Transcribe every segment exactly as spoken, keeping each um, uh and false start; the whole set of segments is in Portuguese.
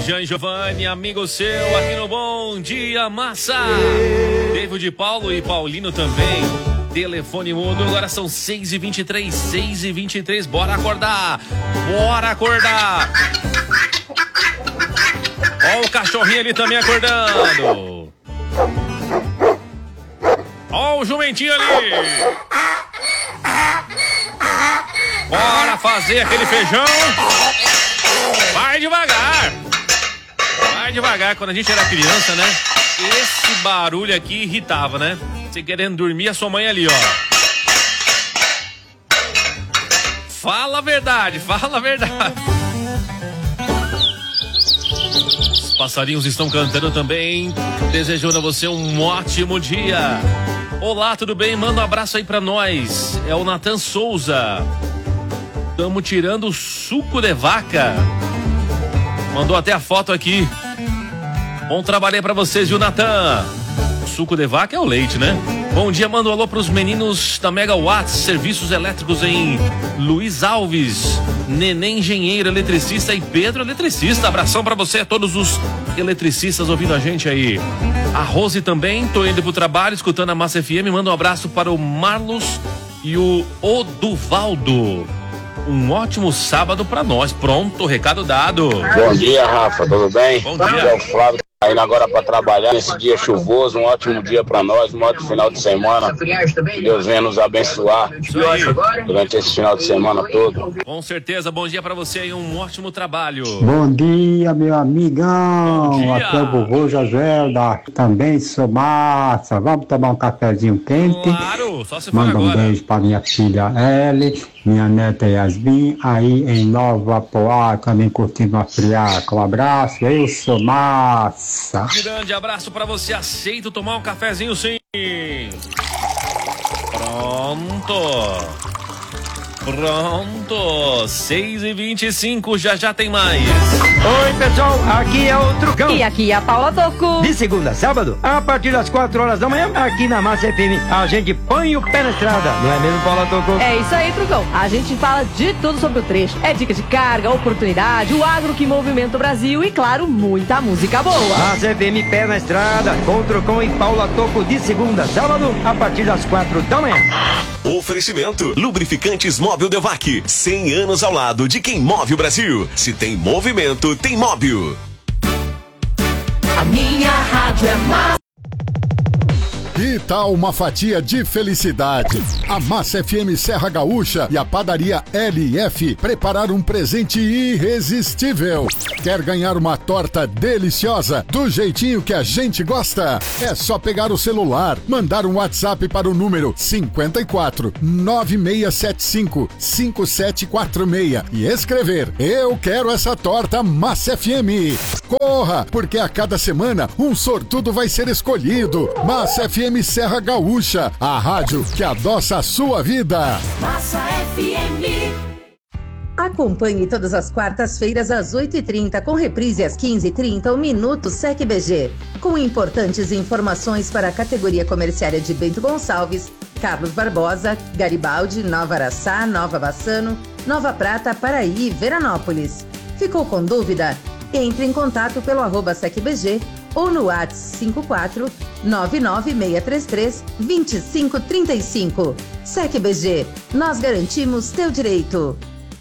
Jean Giovanni, amigo seu, aqui no Bom Dia Massa. David Paulo e Paulino também. Telefone mudo, agora são seis e vinte e três, seis e vinte e três. Bora acordar, bora acordar. Ó o cachorrinho ali também acordando. Ó o jumentinho ali. Bora fazer aquele feijão. Vai devagar. Vai devagar. Quando a gente era criança, né? Esse barulho aqui irritava, né? Você querendo dormir, a sua mãe ali, ó. Fala a verdade, fala a verdade. Os passarinhos estão cantando também, desejando a você um ótimo dia. Olá, tudo bem? Manda um abraço aí pra nós. É o Nathan Souza. Estamos tirando o suco de vaca. Mandou até a foto aqui. Bom trabalho aí pra vocês, viu, Nathan? O suco de vaca é o leite, né? Bom dia, manda um alô pros meninos da Megawatts, serviços elétricos em Luiz Alves, Neném Engenheiro, eletricista e Pedro Eletricista. Abração pra você, a todos os eletricistas ouvindo a gente aí. A Rose também, tô indo pro trabalho, escutando a Massa F M. Manda um abraço para o Marlos e o Oduvaldo. Um ótimo sábado pra nós. Pronto, recado dado. Bom dia, Rafa, tudo bem? Bom dia. É o Flávio, tá indo agora pra trabalhar nesse dia chuvoso. Um ótimo dia pra nós, um ótimo final de semana. Que Deus venha nos abençoar durante esse final de semana todo. Com certeza, bom dia pra você e um ótimo trabalho. Bom dia, meu amigão. Bom dia. Aqui é o vovô Jagelda. Também sou massa. Vamos tomar um cafezinho quente. Claro, só se for Manda um agora. beijo pra minha filha Ellie, minha neta Yasmin, aí em Nova Poá, também curtindo uma friaca. Um abraço, eu sou massa. Grande abraço pra você. Aceito tomar um cafezinho, sim. Pronto. Pronto. seis e vinte e cinco, já já tem mais. Oi, pessoal, aqui é o Trucão. E aqui é a Paula Toco. De segunda a sábado, a partir das quatro horas da manhã, aqui na Massa F M, a gente põe o pé na estrada. Não é mesmo, Paula Toco? É isso aí, Trucão. A gente fala de tudo sobre o trecho. É dica de carga, oportunidade, o agro que movimenta o Brasil e, claro, muita música boa. Massa F M, pé na estrada, com o Trucão e Paula Toco de segunda a sábado, a partir das quatro da manhã. Oferecimento: Lubrificantes Móvel Devac. cem anos ao lado de quem move o Brasil. Se tem movimento, tem móvel. A minha rádio é massa. Que tal uma fatia de felicidade? A Massa F M Serra Gaúcha e a padaria L F prepararam um presente irresistível. Quer ganhar uma torta deliciosa do jeitinho que a gente gosta? É só pegar o celular, mandar um WhatsApp para o número cinco quatro nove seis sete cinco cinco sete quatro seis e escrever: eu quero essa torta Massa F M. Corra, porque a cada semana um sortudo vai ser escolhido. Massa F M Serra Gaúcha, a rádio que adoça a sua vida. Massa F M. Acompanhe todas as quartas-feiras às oito e trinta, com reprise às quinze e trinta, o Minuto S E C B G, com importantes informações para a categoria comerciária de Bento Gonçalves, Carlos Barbosa, Garibaldi, Nova Araçá, Nova Bassano, Nova Prata, Paraí e Veranópolis. Ficou com dúvida? Entre em contato pelo arroba S E C B G ou no WhatsApp cinco quatro nove nove seis três três dois cinco três cinco. S E C B G, nós garantimos teu direito.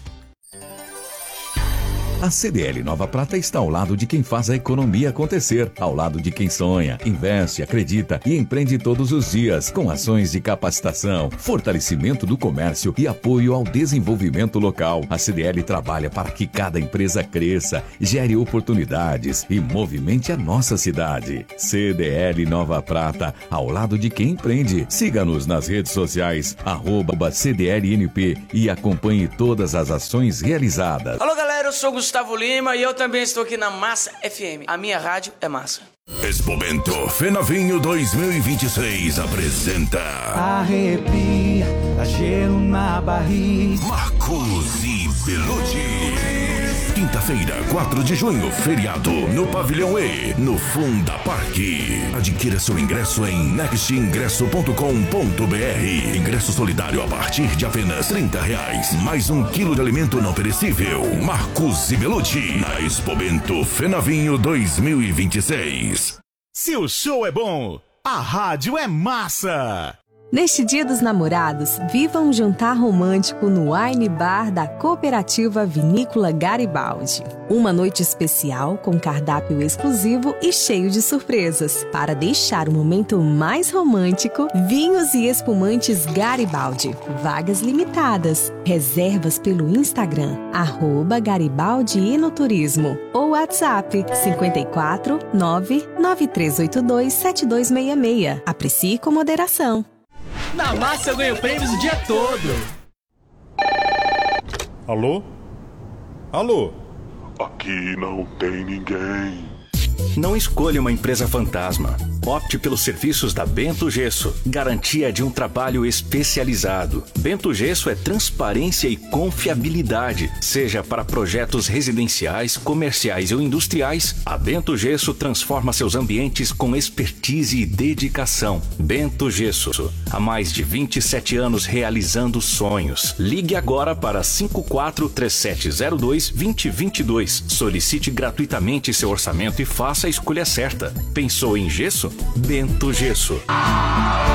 A C D L Nova Prata está ao lado de quem faz a economia acontecer, ao lado de quem sonha, investe, acredita e empreende todos os dias, com ações de capacitação, fortalecimento do comércio e apoio ao desenvolvimento local. A C D L trabalha para que cada empresa cresça, gere oportunidades e movimente a nossa cidade. C D L Nova Prata, ao lado de quem empreende. Siga-nos nas redes sociais, arroba C D L N P e acompanhe todas as ações realizadas. Alô, galera, eu sou o Gustavo Lima e eu também estou aqui na Massa F M. A minha rádio é massa. Esse momento, Fenovinho dois mil e vinte e seis apresenta Arrepia, dá gelo na barriga. Marcos e Belucci. quinta-feira, quatro de junho, feriado, no Pavilhão E, no Funda Parque. Adquira seu ingresso em next ingresso ponto com ponto br. Ingresso solidário a partir de apenas trinta reais. Mais um quilo de alimento não perecível. Marcos e Belucci, na Expo Bento Fenavinho dois mil e vinte e seis. Se o show é bom, a rádio é massa! Neste Dia dos Namorados, viva um jantar romântico no Wine Bar da Cooperativa Vinícola Garibaldi. Uma noite especial com cardápio exclusivo e cheio de surpresas. Para deixar o momento mais romântico, vinhos e espumantes Garibaldi. Vagas limitadas. Reservas pelo Instagram, arroba Garibaldi Enoturismo. Ou WhatsApp, cinco quatro nove nove três oito dois sete dois seis seis. Aprecie com moderação. Na Massa eu ganho prêmios o dia todo. Alô? Alô? Aqui não tem ninguém. Não escolha uma empresa fantasma. Opte pelos serviços da Bento Gesso. Garantia de um trabalho especializado. Bento Gesso é transparência e confiabilidade. Seja para projetos residenciais, comerciais ou industriais, a Bento Gesso transforma seus ambientes com expertise e dedicação. Bento Gesso. Há mais de vinte e sete anos realizando sonhos. Ligue agora para cinco quatro três sete zero dois dois zero dois dois. Solicite gratuitamente seu orçamento e faça a escolha certa. Pensou em gesso? Bento Gesso.